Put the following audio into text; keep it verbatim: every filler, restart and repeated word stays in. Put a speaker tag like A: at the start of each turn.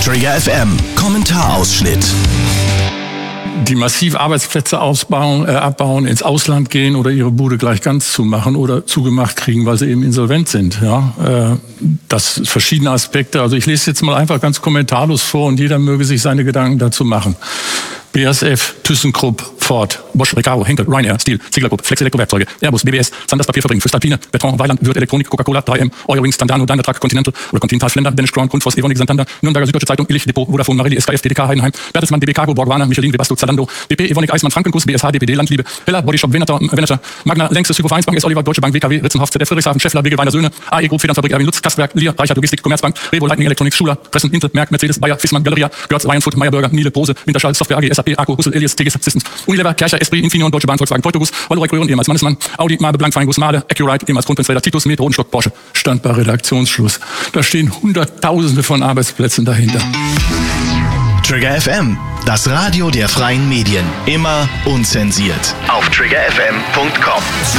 A: Trigger F M Kommentarausschnitt.
B: Die massiv Arbeitsplätze ausbauen, äh, abbauen, ins Ausland gehen oder ihre Bude gleich ganz zumachen oder zugemacht kriegen, weil sie eben insolvent sind. Ja, äh, das verschiedene Aspekte. Also ich lese jetzt mal einfach ganz kommentarlos vor und jeder möge sich seine Gedanken dazu machen. B A S F, ThyssenKrupp, Ford, Bosch, Recaro, Henkel, Ryanair, Steel, Ziegler Group, Flex Elektrowerkzeuge, Airbus, B B S, Sanders Papierfabriken, Fürstalpine, Beton, Weiland, Würth Elektronik, Coca-Cola, drei M, Eurowings, Tandano, Daimler Truck, Continental oder Continental, Flender, Danish Crown, Grundfos, Evonik, Santander, Nürnberger Süddeutsche Zeitung, Illich, Depot, Vodafone, Marelli, S K F, D D K, Heidenheim, Bertelsmann, D B Cargo, Borgwana, Michelin, Webasto, Zalando, B P, Evonik, Eismann, Frankenkuss, B S H, D P D, Landliebe, Heller, Bodyshop, Venator, Venator, Magna, Längstes, Hypovereinsbank, S. Oliver, Deutsche Bank, W K W, Ritzenhoff, Z F, Friedrichshafen, Scheffler, Wegeweiner Söhne, A E Group, Federnfabrik, Erwin Lutz, Kastwerk, Lier, Reichert Logistik, Commerzbank, Revo, Lightning Elektronik, Schuler, Pressen, Intel, Merck, Mercedes, Bayer, Fissmann, Galeria, Görz, Ryanfood, Meyerburger, Miele, Bose, Winterschall, Software A G, S A P, Akku, Hussel, Elias, T G S Systems, Unilever, Kercher, Esprit, Infineon, Deutsche Bahn, Volkswagen, Teutogus, Valorec, Röhren, ehemals Mannesmann, Audi, Marbe, Blank, Feinguss, Mahle, Accurite, ehemals Kronprinzräder, Titus, Med, Rodenstock, Porsche. Stand bei Redaktionsschluss. Da stehen Hunderttausende von Arbeitsplätzen dahinter.
A: Trigger F M, das Radio der freien Medien. Immer unzensiert. Auf trigger f m punkt com.